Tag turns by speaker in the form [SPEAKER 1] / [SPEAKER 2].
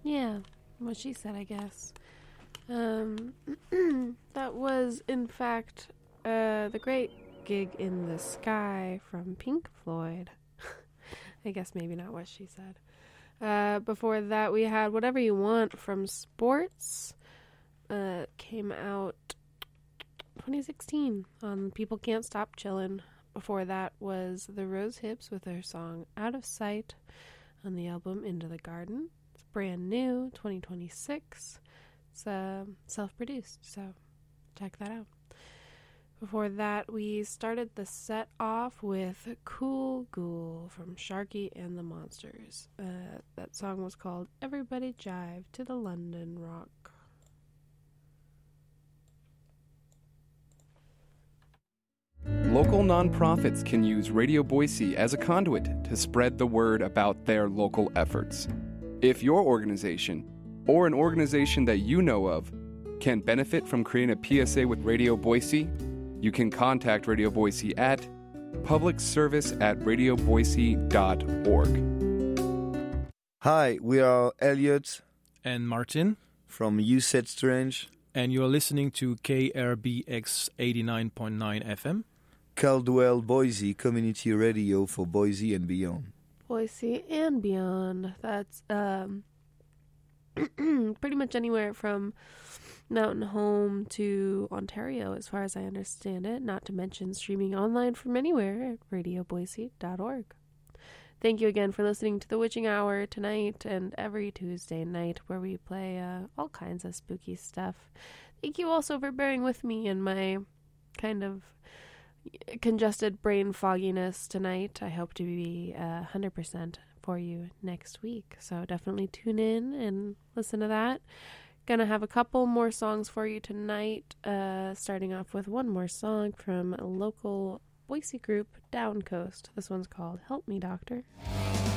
[SPEAKER 1] Yeah, what she said, I guess. That was, in fact, the Great Gig in the Sky from Pink Floyd. I guess maybe not what she said. Before that, we had Whatever You Want from Sports. Came out 2016 on People Can't Stop Chillin'. Before that was The Rose Hips with their song Out of Sight on the album Into the Garden. It's brand new, 2026. It's self-produced, so check that out. Before that, we started the set off with Cool Ghoul from Sharky and the Monsters. That song was called Everybody Jive to the London Rock.
[SPEAKER 2] Local nonprofits can use Radio Boise as a conduit to spread the word about their local efforts. If your organization, or an organization that you know of, can benefit from creating a PSA with Radio Boise, you can contact Radio Boise at publicservice@radioboise.org.
[SPEAKER 3] Hi, we are Elliot
[SPEAKER 4] and Martin
[SPEAKER 3] from You Said Strange,
[SPEAKER 4] and you're listening to KRBX 89.9 FM.
[SPEAKER 3] Caldwell Boise Community Radio for Boise and beyond.
[SPEAKER 1] Boise and beyond. That's pretty much anywhere from Mountain Home to Ontario, as far as I understand it, not to mention streaming online from anywhere at radioboise.org. Thank you again for listening to The Witching Hour tonight and every Tuesday night, where we play all kinds of spooky stuff. Thank you also for bearing with me in my kind of congested brain fogginess tonight. I hope to be 100% for you next week, so definitely tune in and listen to that. Gonna have a couple more songs for you tonight, starting off with one more song from a local Boise group, Down Coast. This one's called Help Me Doctor.